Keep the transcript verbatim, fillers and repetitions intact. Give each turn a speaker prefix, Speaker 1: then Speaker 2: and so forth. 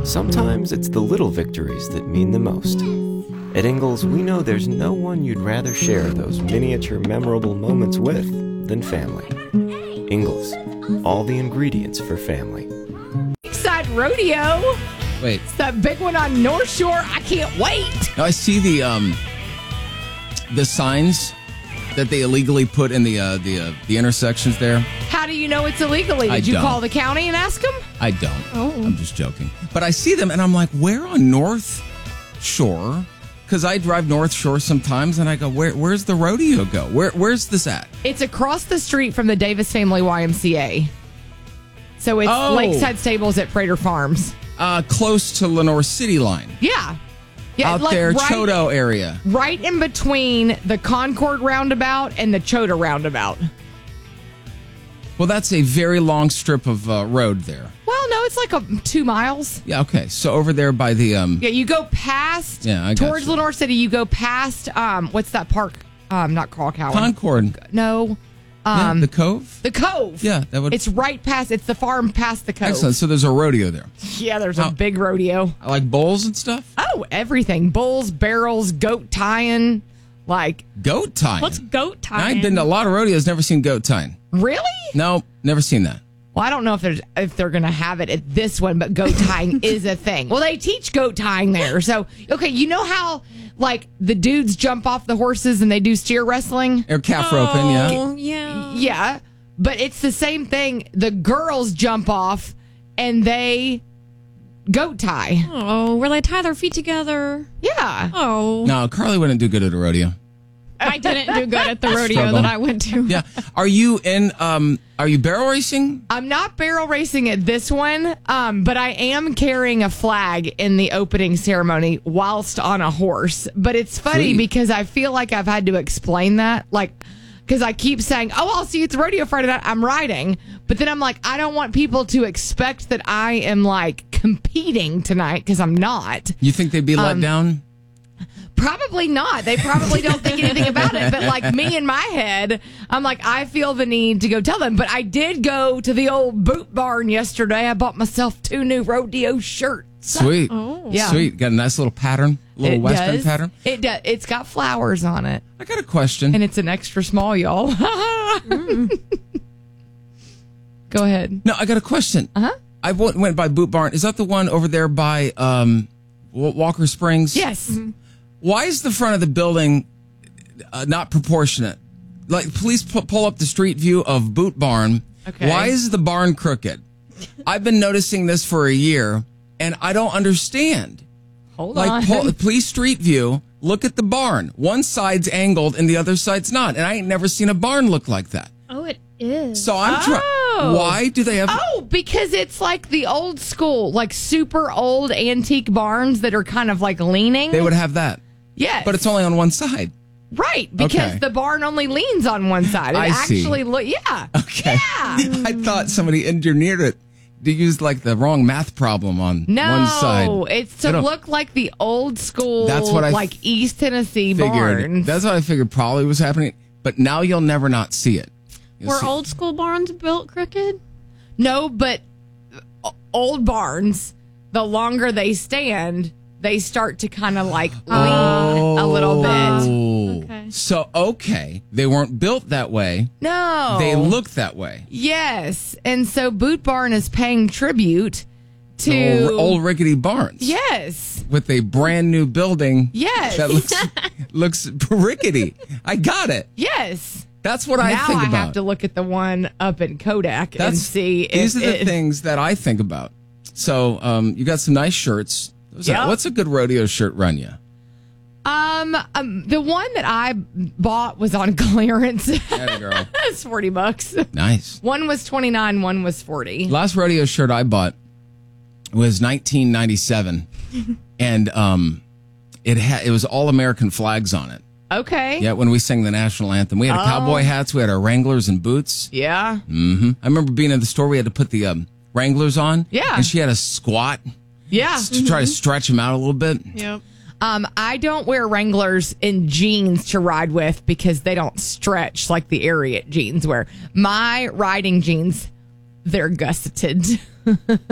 Speaker 1: Sometimes it's the little victories that mean the most. At Ingalls, we know there's no one you'd rather share those miniature memorable moments with than family. Ingalls, all the ingredients for family.
Speaker 2: Lakeside Rodeo.
Speaker 3: Wait.
Speaker 2: It's that big one on North Shore. I can't wait.
Speaker 3: Now I see the um the signs that they illegally put in the uh, the uh, the intersections there.
Speaker 2: How do you know it's illegally? Did
Speaker 3: I
Speaker 2: you
Speaker 3: don't.
Speaker 2: call the county and ask them?
Speaker 3: I don't.
Speaker 2: Oh.
Speaker 3: I'm just joking. But I see them and I'm like, where on North Shore? Because I drive North Shore sometimes and I go, where where's the rodeo go? Where where's this at?
Speaker 2: It's across the street from the Davis Family Y M C A. So it's
Speaker 3: Oh.
Speaker 2: Lakeside Stables at Prater Farms.
Speaker 3: Uh, close to Lenore City Line.
Speaker 2: Yeah. Yeah,
Speaker 3: Out
Speaker 2: like
Speaker 3: there,
Speaker 2: right,
Speaker 3: Chodo area.
Speaker 2: Right in between the Concord roundabout and the Choda roundabout.
Speaker 3: Well, that's a very long strip of uh, road there.
Speaker 2: Well, no, it's like a two miles.
Speaker 3: Yeah, okay. So over there by the... um.
Speaker 2: Yeah, you go past,
Speaker 3: Yeah, I got
Speaker 2: towards
Speaker 3: you.
Speaker 2: Lenore City, you go past, um, what's that park? Um, not Carl Cowan.
Speaker 3: Concord.
Speaker 2: No.
Speaker 3: Yeah,
Speaker 2: Um,
Speaker 3: the Cove?
Speaker 2: the Cove.
Speaker 3: Yeah, that would...
Speaker 2: It's right past, it's the farm past the Cove.
Speaker 3: Excellent. So there's a rodeo there.
Speaker 2: Yeah, there's
Speaker 3: How-
Speaker 2: a big rodeo.
Speaker 3: I like bowls and stuff.
Speaker 2: Oh, everything. Bulls, barrels, goat tying. Like,
Speaker 3: Goat tying.
Speaker 4: What's goat tying?
Speaker 3: I've been to a lot of rodeos, never seen goat tying.
Speaker 2: really?
Speaker 3: No, never seen that.
Speaker 2: Well, I don't know if there's if they're going to have it at this one, but goat tying is a thing. Well, they teach goat tying there. So, okay, you know how, like, the dudes jump off the horses and they do steer wrestling?
Speaker 3: Or calf roping, yeah.
Speaker 4: Oh, yeah.
Speaker 2: Yeah, but it's the same thing. The girls jump off and they goat tie.
Speaker 4: Oh, where they tie their feet together.
Speaker 2: Yeah.
Speaker 4: Oh,
Speaker 3: No, Carly wouldn't do good at a rodeo.
Speaker 4: I didn't do good at the rodeo
Speaker 3: Struggle.
Speaker 4: that I went to.
Speaker 3: Yeah. Are you in, um, are you barrel racing?
Speaker 2: I'm not barrel racing at this one, um, but I am carrying a flag in the opening ceremony whilst on a horse. But it's funny
Speaker 3: Sweet.
Speaker 2: because I feel like I've had to explain that. Like, because I keep saying, oh, I'll see you at the rodeo Friday night. I'm riding. But then I'm like, I don't want people to expect that I am like competing tonight because I'm not.
Speaker 3: You think they'd be let
Speaker 2: Um,
Speaker 3: down?
Speaker 2: Probably not. They probably don't think anything about it. But like me in my head, I'm like, I feel the need to go tell them. But I did go to the old boot barn yesterday. I bought myself two new rodeo shirts.
Speaker 3: Sweet.
Speaker 4: Oh.
Speaker 2: Yeah.
Speaker 3: Sweet. Got a nice little pattern, little
Speaker 2: It
Speaker 3: Western
Speaker 2: does.
Speaker 3: pattern.
Speaker 2: It does. It's got flowers on it,
Speaker 3: I got a question.
Speaker 2: and it's an extra small, y'all. Go ahead.
Speaker 3: No, I got a question.
Speaker 2: Uh huh.
Speaker 3: I went went by Boot Barn. Is that the one over there by um, Wa- Walker Springs?
Speaker 2: Yes.
Speaker 3: Why is the front of the building uh, not proportionate? Like, please pu- pull up the street view of Boot Barn.
Speaker 2: Okay.
Speaker 3: Why is the barn crooked? I've been noticing this for a year, and I don't understand.
Speaker 2: Hold
Speaker 3: Like,
Speaker 2: on.
Speaker 3: pull, please street view. Look at the barn. One side's angled, and the other side's not. And I ain't never seen a barn look like that.
Speaker 4: Oh, it is.
Speaker 3: So I'm trying.
Speaker 2: Oh.
Speaker 3: Why do they have?
Speaker 2: Oh, because it's like the old school, like super old antique barns that are kind of like leaning.
Speaker 3: They would have that,
Speaker 2: Yes.
Speaker 3: but it's only on one side.
Speaker 2: right because
Speaker 3: Okay.
Speaker 2: the barn only leans on one side. It
Speaker 3: I see.
Speaker 2: actually look. Yeah.
Speaker 3: Okay.
Speaker 2: Yeah.
Speaker 3: I thought somebody engineered it to use like the wrong math problem on
Speaker 2: No,
Speaker 3: one side.
Speaker 2: it's
Speaker 3: They
Speaker 2: to
Speaker 3: don't-
Speaker 2: look like the old school,
Speaker 3: That's what I
Speaker 2: like East Tennessee
Speaker 3: Figured.
Speaker 2: barns.
Speaker 3: That's what I figured probably was happening. But now you'll never not see it. You'll
Speaker 4: Were
Speaker 3: see-
Speaker 4: old school barns built crooked?
Speaker 2: No, but uh, old barns, the longer they stand, they start to kind of like lean a little bit.
Speaker 3: Oh.
Speaker 4: Okay.
Speaker 3: So okay, they weren't built that way.
Speaker 2: No,
Speaker 3: They look that way.
Speaker 2: Yes, and so Boot Barn is paying tribute to
Speaker 3: Old, old rickety barns.
Speaker 2: Yes,
Speaker 3: With a brand new building.
Speaker 2: Yes.
Speaker 3: That looks looks rickety. I got it.
Speaker 2: yes.
Speaker 3: That's what I
Speaker 2: now
Speaker 3: think
Speaker 2: I
Speaker 3: about.
Speaker 2: have to look at the one up in Kodak and
Speaker 3: That's,
Speaker 2: see.
Speaker 3: These
Speaker 2: if
Speaker 3: are the
Speaker 2: it,
Speaker 3: things that I think about. So um, you got some nice shirts. What's,
Speaker 2: Yep.
Speaker 3: a, what's a good rodeo shirt run you?
Speaker 2: Um, um, the one that I bought was on clearance.
Speaker 3: Atta girl.
Speaker 2: It's forty bucks.
Speaker 3: Nice.
Speaker 2: One was twenty nine. One was forty.
Speaker 3: Last rodeo shirt I bought was nineteen ninety-seven, and um, it had it was all American flags on it.
Speaker 2: Okay.
Speaker 3: Yeah, when we sang the national anthem, we had
Speaker 2: Oh.
Speaker 3: cowboy hats, we had our Wranglers and boots.
Speaker 2: Yeah.
Speaker 3: hmm I remember being in the store, we had to put the um, Wranglers on.
Speaker 2: Yeah.
Speaker 3: and she had a squat
Speaker 2: Yeah.
Speaker 3: to try to stretch them out a little bit.
Speaker 4: Yep.
Speaker 2: Um, I don't wear Wranglers in jeans to ride with because they don't stretch like the Ariat jeans wear. My riding jeans, they're gusseted.